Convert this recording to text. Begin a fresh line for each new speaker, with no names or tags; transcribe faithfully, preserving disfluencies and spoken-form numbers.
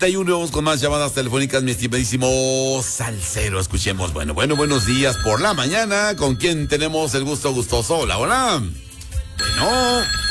Y uno vamos con más llamadas telefónicas, mi estimadísimo salsero. Escuchemos, bueno, bueno, buenos días por la mañana. ¿Con quién tenemos el gusto gustoso? Hola, hola. Bueno.